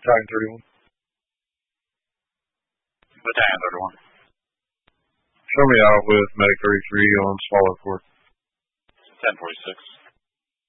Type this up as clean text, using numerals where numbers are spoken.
Battalion 31. Battalion 31. Show me out with Medic 33 on Swallow Court. 1046.